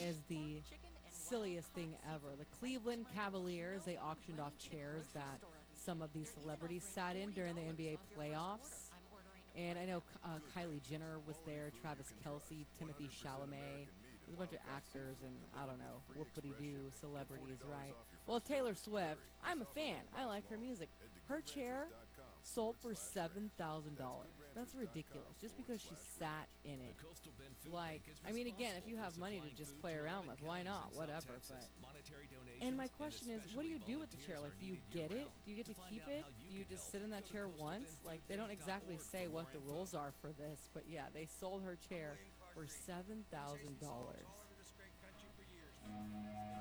is the silliest thing ever. The Cleveland Cavaliers, they auctioned off chairs that some of these celebrities sat in during the NBA playoffs. And I know Kylie Jenner was there, Travis Kelsey, Timothy Chalamet. There's a bunch of actors and, I don't know, whoopity-doo celebrities, right? Well, Taylor Swift, I'm a fan. I like her music. Her chair sold for $7,000. That's ridiculous. Just because she sat in it. Like, I mean, again, if you have money to just play around with, why not? Whatever. But and my question is, what do you do with the chair? Like, do you get it? Do you get to keep it? Do you just sit in that chair once? Like, they don't exactly say what the rules are for this, but yeah, they sold her chair for $7,000.